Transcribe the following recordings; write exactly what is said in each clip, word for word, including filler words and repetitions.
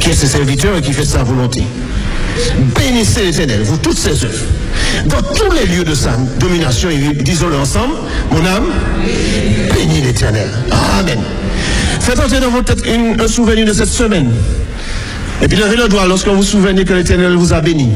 qui est ses serviteurs et qui fait sa volonté. Bénissez l'Éternel, vous toutes ses œuvres. Dans tous les lieux de sa domination, disons-le ensemble, mon âme, bénis l'Éternel. Amen. Faites entrer dans votre tête une, un souvenir de cette semaine. Et puis levez le doigt lorsque vous vous souvenez que l'Éternel vous a béni.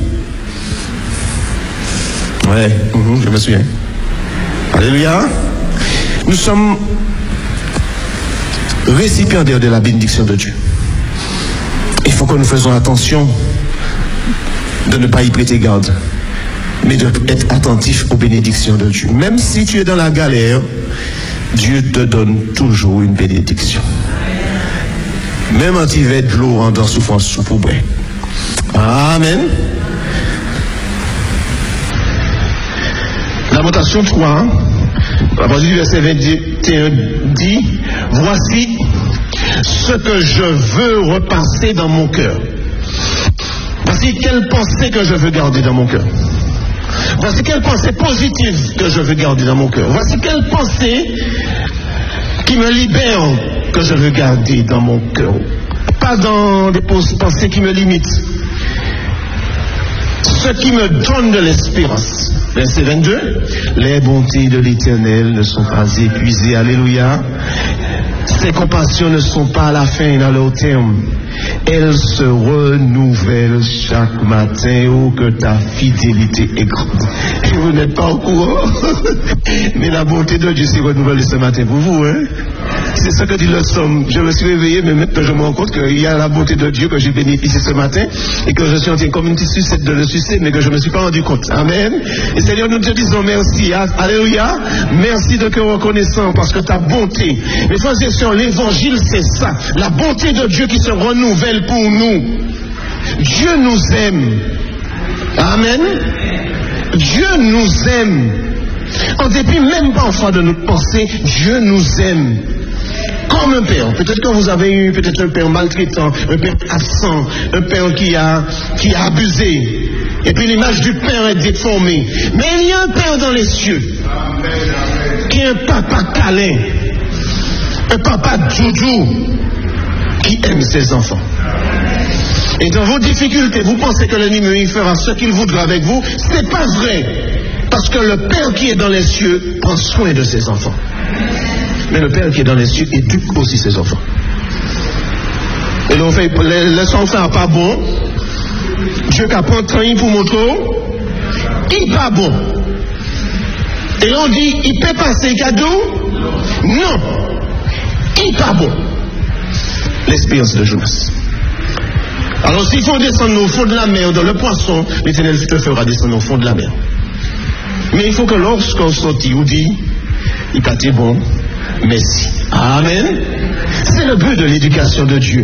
Ouais, mm-hmm, je me souviens. Alléluia. Nous sommes récipiendaires de la bénédiction de Dieu. Il faut que nous fassions attention de ne pas y prêter garde, mais d'être attentif aux bénédictions de Dieu. Même si tu es dans la galère, Dieu te donne toujours une bénédiction. Même quand il va être de l'eau en dans souffrance sous poubelle. Amen. Lamentation trois, à partir du verset vingt et un dit, voici ce que je veux repasser dans mon cœur. Voici quelle pensée que je veux garder dans mon cœur. Voici quelle pensée positive que je veux garder dans mon cœur. Voici quelle pensée qui me libère que je veux garder dans mon cœur. Pas dans des pensées qui me limitent. Ce qui me donne de l'espérance. Verset vingt-deux. Les bontés de l'Éternel ne sont pas épuisées. Alléluia. Ses compassions ne sont pas à la fin, à leur terme. Elles se renouvellent chaque matin. Oh, que ta fidélité est grande. Et vous n'êtes pas au courant. Mais la bonté de Dieu s'est renouvelée ce matin pour vous, hein. C'est ce que dit le psaume. Je me suis réveillé, mais maintenant je me rends compte qu'il y a la bonté de Dieu que j'ai bénéficié ce matin et que je suis en train comme une petite sucette de le sucer, mais que je ne me suis pas rendu compte. Amen. Et Seigneur, nous te disons merci. Alléluia. Merci de cœur reconnaissant parce que ta bonté. Mes frères et sœurs, l'évangile, c'est ça. La bonté de Dieu qui se renouvelle pour nous. Dieu nous aime. Amen. Dieu nous aime. En dépit même parfois de notre pensée, Dieu nous aime. Comme un père. Peut-être que vous avez eu peut-être un père maltraitant, un père absent, un père qui a, qui a abusé. Et puis l'image du père est déformée. Mais il y a un père dans les cieux qui est un papa câlin, un papa doudou qui aime ses enfants. Et dans vos difficultés, vous pensez que l'ennemi fera ce qu'il voudra avec vous. C'est pas vrai. Parce que le Père qui est dans les cieux prend soin de ses enfants. Mais le Père qui est dans les cieux éduque aussi ses enfants. Et donc, les, les enfants pas bon. Dieu qui apprend train pour montrer, il pas bon. Et on dit, il peut passer cadeau? Non. Il pas bon. L'expérience de Jonas. Alors s'il faut descendre au fond de la mer, dans le poisson, l'Éternel te fera descendre au fond de la mer. Mais il faut que lorsqu'on sortit, on dit, il t'a été bon, merci. Amen. C'est le but de l'éducation de Dieu.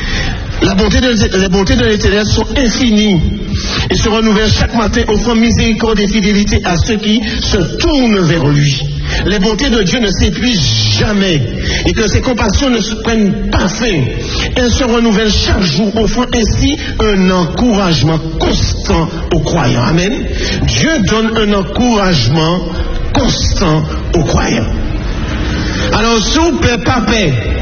La bonté de, les bontés de l'Éternel sont infinies et se renouvellent chaque matin, offrant miséricorde et fidélité à ceux qui se tournent vers lui. Les bontés de Dieu ne s'épuisent jamais et que ses compassions ne se prennent pas fin. Elles se renouvellent chaque jour, offrant ainsi un encouragement constant aux croyants. Amen. Dieu donne un encouragement constant aux croyants. Alors, sous papa,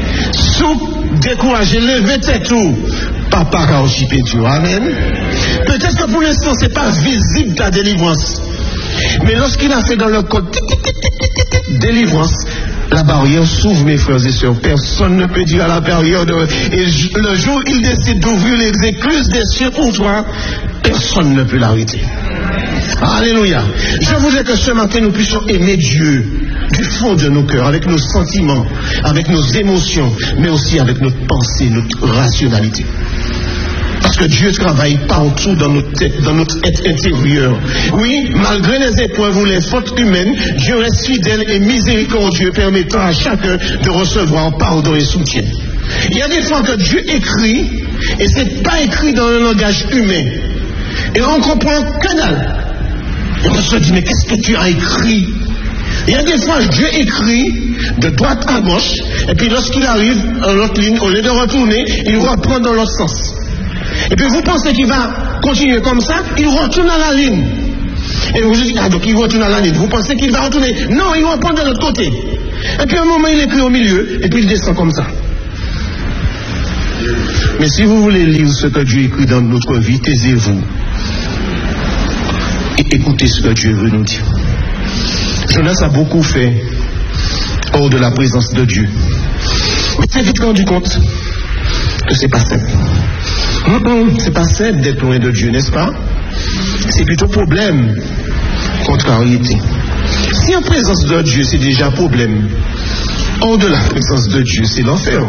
sous décourager, levez tête tout. Papa a aussi pétu. Amen. Peut-être que pour l'instant, ce n'est pas visible ta délivrance. Mais lorsqu'il a fait dans le code délivrance, la barrière s'ouvre, mes frères et sœurs. Personne ne peut dire à la période. Et le jour où il décide d'ouvrir les écluses des cieux pour toi, personne ne peut l'arrêter. Alléluia. Je voudrais que ce matin nous puissions aimer Dieu du fond de nos cœurs, avec nos sentiments, avec nos émotions, mais aussi avec notre pensée, notre rationalité. Parce que Dieu travaille partout dans notre tête, dans notre être intérieur. Oui, malgré les épreuves ou les fautes humaines, Dieu reste fidèle et miséricordieux, permettant à chacun de recevoir pardon et soutien. Il y a des fois que Dieu écrit, et ce n'est pas écrit dans un langage humain. Et on comprend que dalle. Et on se dit, mais qu'est-ce que tu as écrit? Il y a des fois, Dieu écrit de droite à gauche, et puis lorsqu'il arrive à l'autre ligne, au lieu de retourner, il reprend dans l'autre sens. Et puis vous pensez qu'il va continuer comme ça, il retourne à la ligne. Et vous vous dites, ah donc il retourne à la ligne. Vous pensez qu'il va retourner? Non, il reprend de l'autre côté. Et puis à un moment, il écrit au milieu, et puis il descend comme ça. Mais si vous voulez lire ce que Dieu écrit dans notre vie, taisez-vous et écoutez ce que Dieu veut nous dire. Jonas a beaucoup fait hors de la présence de Dieu. Mais il s'est vite rendu compte que c'est pas simple. C'est pas simple d'être loin de Dieu, n'est-ce pas? C'est plutôt problème, contrariété. Si en présence de Dieu, c'est déjà problème, hors de la présence de Dieu, c'est l'enfer.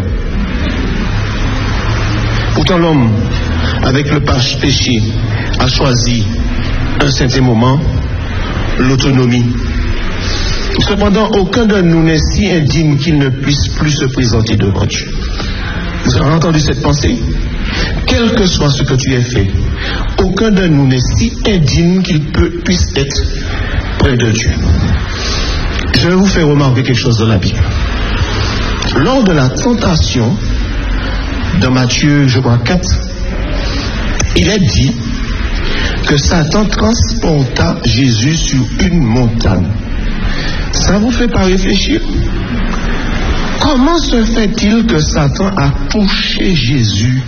Pourtant, l'homme, avec le péché, a choisi un certain moment l'autonomie. Cependant, aucun de nous n'est si indigne qu'il ne puisse plus se présenter devant Dieu. Vous avez entendu cette pensée? Quel que soit ce que tu aies fait, aucun de nous n'est si indigne qu'il peut, puisse être près de Dieu. Je vais vous faire remarquer quelque chose dans la Bible. Lors de la tentation, dans Matthieu, je crois, quatre, il est dit que Satan transporta Jésus sur une montagne. Ça vous fait pas réfléchir? Comment se fait-il que Satan a touché Jésus?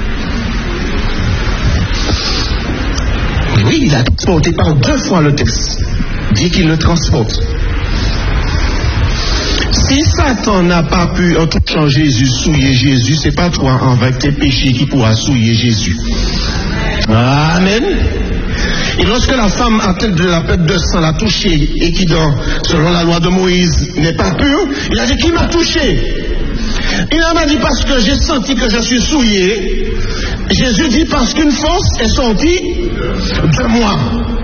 Oui, il a transporté par deux fois le texte. Dit qu'il le transporte. Si Satan n'a pas pu, en touchant Jésus, souiller Jésus, c'est pas toi, avec tes péchés, qui pourra souiller Jésus. Amen. Et lorsque la femme atteinte de la perte de sang l'a touché et qui, dans, selon la loi de Moïse, n'est pas pure, il a dit, qui m'a touché? Il m'a dit, parce que j'ai senti que je suis souillé. Jésus dit, parce qu'une force est sortie de moi.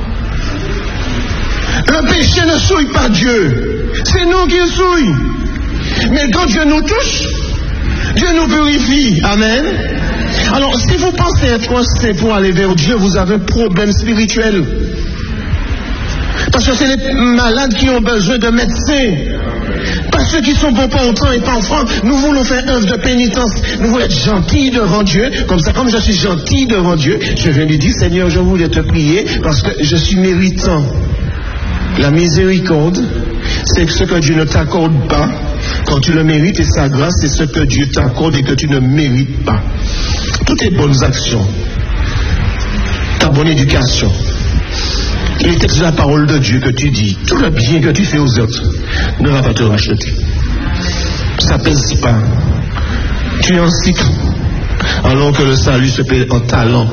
Le péché ne souille pas Dieu. C'est nous qui le souillons. Mais quand Dieu nous touche, Dieu nous purifie. Amen. Alors, si vous pensez être saint pour aller vers Dieu, vous avez un problème spirituel. Parce que c'est les malades qui ont besoin de médecins. Pas ceux qui sont bons portants et parfois, nous voulons faire œuvre de pénitence. Nous voulons être gentils devant Dieu. Comme ça, comme je suis gentil devant Dieu, je viens lui dire, Seigneur, je voulais te prier parce que je suis méritant. La miséricorde, c'est ce que Dieu ne t'accorde pas quand tu le mérites, et sa grâce, c'est ce que Dieu t'accorde et que tu ne mérites pas. Toutes tes bonnes actions, ta bonne éducation, les textes de la parole de Dieu que tu dis, tout le bien que tu fais aux autres, ne va pas te racheter. Ça ne pèse pas. Tu es en cycle, alors que le salut se paie en talent.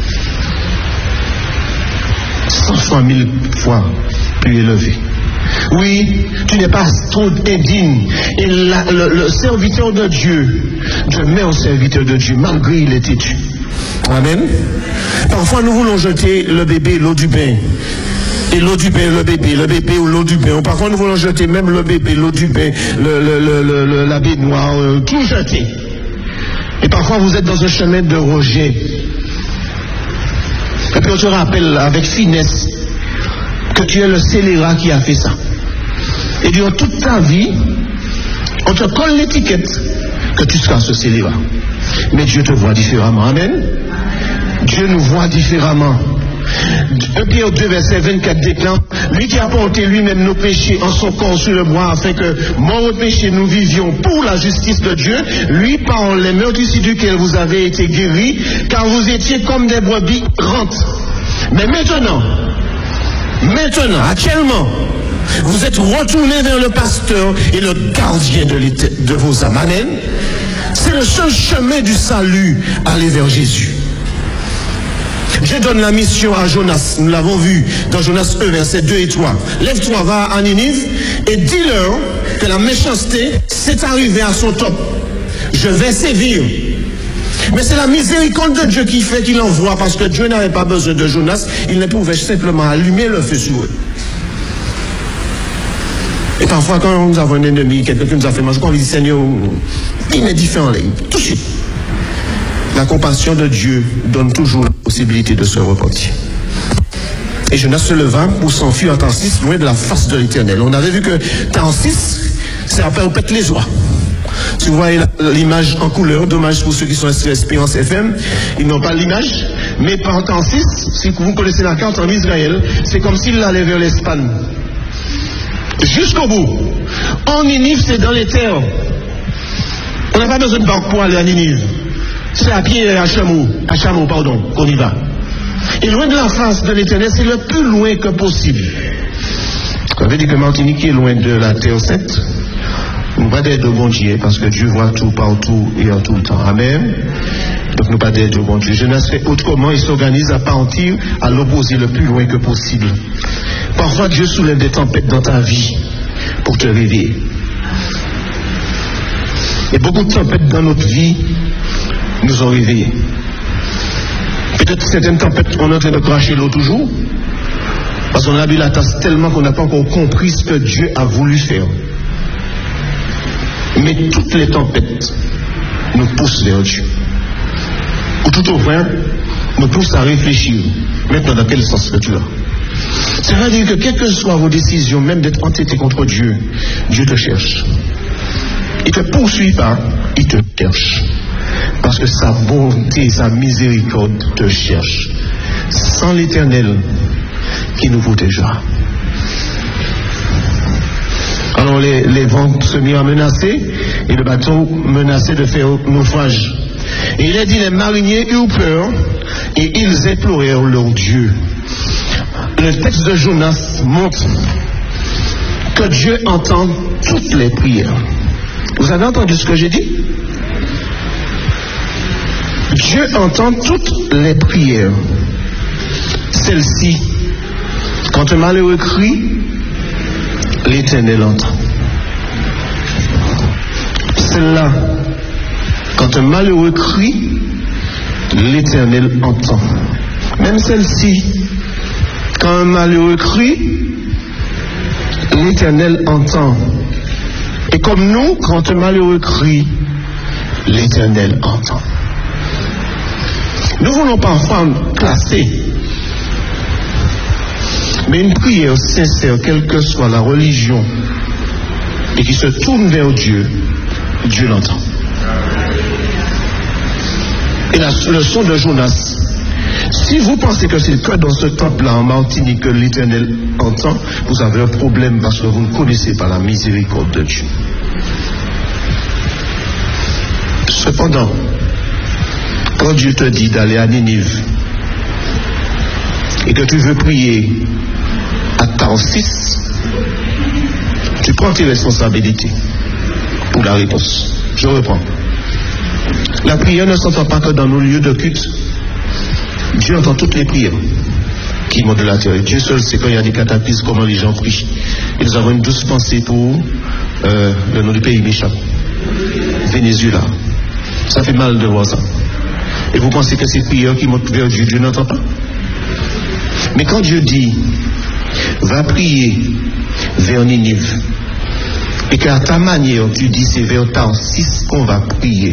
Cent fois, mille fois plus élevé. Oui, tu n'es pas trop indigne. Et la, le, le serviteur de Dieu, Dieu met au serviteur de Dieu, malgré il est têtu. Amen. Parfois, nous voulons jeter le bébé, l'eau du bain. Et l'eau du bain, le bébé, le bébé ou l'eau du bain. Parfois, nous voulons jeter même le bébé, l'eau du bain, le, le, le, le, le, la baignoire, euh, tout jeter. Et parfois, vous êtes dans un chemin de rejet. Et puis, on te rappelle avec finesse que tu es le scélérat qui a fait ça. Et durant toute ta vie, on te colle l'étiquette que tu seras ce scélérat. Mais Dieu te voit différemment. Amen. Dieu nous voit différemment. un Pierre deux, verset vingt-quatre déclare, lui qui a porté lui-même nos péchés en son corps sur le bois, afin que, mort au péché, nous vivions pour la justice de Dieu, lui par les meurtrissures duquel vous avez été guéris, car vous étiez comme des brebis errantes. Mais maintenant, maintenant, actuellement, vous êtes retournés vers le pasteur et le gardien de, de vos âmes. Amen. C'est le seul chemin du salut, aller vers Jésus. Je donne la mission à Jonas, nous l'avons vu dans Jonas un, verset deux et trois. Lève-toi, va à Ninive et dis-leur que la méchanceté s'est arrivée à son top. Je vais sévir. Mais c'est la miséricorde de Dieu qui fait qu'il envoie, parce que Dieu n'avait pas besoin de Jonas, il ne pouvait simplement allumer le feu sur eux. Et parfois, quand nous avons un ennemi, quelqu'un qui nous a fait mal, on lui dit, Seigneur, il est différent, tout de suite. La compassion de Dieu donne toujours la possibilité de se repentir. Et Jonas se leva pour s'enfuir à Tarsis, loin de la face de l'Éternel. On avait vu que Tarsis, c'est à perpète les oies. Si vous voyez l'image en couleur, dommage pour ceux qui sont sur Espérance F M, ils n'ont pas l'image, mais par Tarsis, si vous connaissez la carte en Israël, c'est comme s'il allait vers l'Espagne. Jusqu'au bout. En Ninive, c'est dans les terres. On n'a pas besoin de barque pour aller à Ninive. c'est à pied et à chameau, à chameau, pardon, qu'on y va. Et loin de la face de l'Éternel, c'est le plus loin que possible. Ça veut dire que Martinique est loin de la terre sainte. Nous ne pas d'être de bon Dieu, parce que Dieu voit tout partout et en tout le temps. Amen. Donc nous pas d'être de bon Dieu. Jonas fait autrement, il s'organise à partir à l'opposé le plus loin que possible. Parfois Dieu soulève des tempêtes dans ta vie pour te réveiller. Et beaucoup de tempêtes dans notre vie nous ont réveillés. Peut-être certaines tempêtes, on est en train de cracher l'eau toujours, parce qu'on a bu la tasse tellement qu'on n'a pas encore compris ce que Dieu a voulu faire. Mais toutes les tempêtes nous poussent vers Dieu. Ou tout au moins, nous poussent à réfléchir. Maintenant, dans quel sens que tu as? Ça veut dire que quelles que soient vos décisions, même d'être entêté contre Dieu, Dieu te cherche. Il ne te poursuit pas, il te cherche. Parce que sa bonté, sa miséricorde te cherche. Sans l'Éternel qui nous protégera. Alors les, les vents se mirent à menacer et le bateau menaçait de faire naufrage. Et il a dit, les mariniers eurent peur et ils implorèrent leur Dieu. Le texte de Jonas montre que Dieu entend toutes les prières. Vous avez entendu ce que j'ai dit? Dieu entend toutes les prières. Celle-ci, quand un malheureux crie, l'Éternel entend. Celle-là, quand un malheureux crie, l'Éternel entend. Même celle-ci, quand un malheureux crie, l'Éternel entend. Et comme nous, quand un malheureux crie, l'Éternel entend. Nous voulons parfois classer, mais une prière sincère, quelle que soit la religion, et qui se tourne vers Dieu, Dieu l'entend. Et la leçon de Jonas, si vous pensez que c'est que dans ce temple-là en Martinique que l'Éternel entend, vous avez un problème parce que vous ne connaissez pas la miséricorde de Dieu. Cependant, quand Dieu te dit d'aller à Ninive et que tu veux prier à Tarsis, tu prends tes responsabilités pour la réponse. Je reprends. La prière ne s'entend pas que dans nos lieux de culte. Dieu entend toutes les prières qui montent de la terre. Dieu seul sait quand il y a des cataclysmes comment les gens prient. Et nous avons une douce pensée pour euh, le nom du pays m'échappe. Venezuela. Ça fait mal de voir ça. Et vous pensez que ces prières qui montent vers Dieu, Dieu n'entend pas? Mais quand Dieu dit, va prier vers Ninive, et qu'à ta manière, tu dis, c'est vers Tarsis qu'on va prier.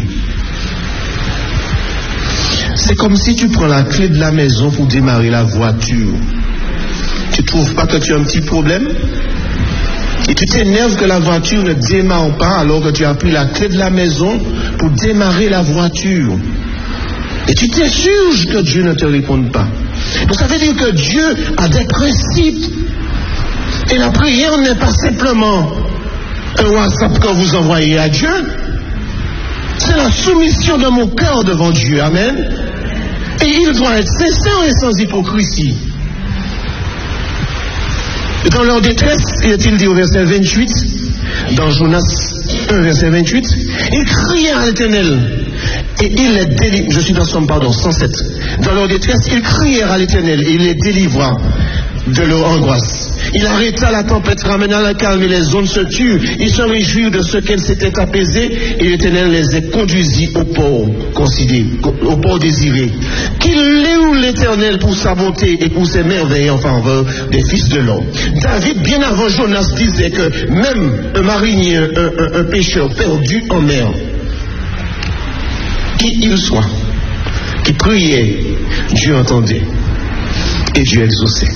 C'est comme si tu prends la clé de la maison pour démarrer la voiture. Tu ne trouves pas que tu as un petit problème? Et tu t'énerves que la voiture ne démarre pas alors que tu as pris la clé de la maison pour démarrer la voiture. Et tu t'insurges que Dieu ne te réponde pas. Donc ça veut dire que Dieu a des principes. Et la prière n'est pas simplement un WhatsApp que vous envoyez à Dieu. C'est la soumission de mon cœur devant Dieu. Amen. Et il doit être sincère et sans hypocrisie. Et dans leur détresse, il dit au verset vingt-huit, dans Jonas un, verset vingt-huit, ils criaient à l'Éternel. Et il les délivra. Je suis dans son pardon, cent sept. Dans leur détresse, ils crièrent à l'Éternel et il les délivra de leur angoisse. Il arrêta la tempête, ramena le calme et les ondes se turent. Ils se réjouirent de ce qu'elles s'étaient apaisées et l'Éternel les a conduisis au port considéré, au port désiré. Qu'il loue l'Éternel pour sa bonté et pour ses merveilles en faveur des fils de l'homme. David, bien avant Jonas, disait que même un marinier, un, un, un pêcheur perdu en mer, qui il soit, qui priait, Dieu entendait et Dieu exauçait.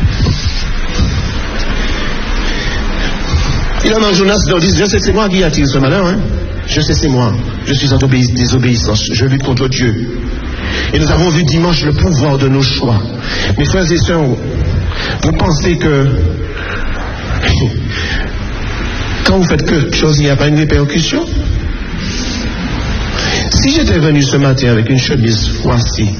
Finalement, Jonas leur dit, je sais c'est moi qui attire ce malheur, hein? Je sais c'est moi, je suis en désobéissance, je lutte contre Dieu. Et nous avons vu dimanche le pouvoir de nos choix. Mes frères et sœurs, vous pensez que quand vous faites quelque chose, il n'y a pas une répercussion? Si j'étais venu ce matin avec une chemise froissée,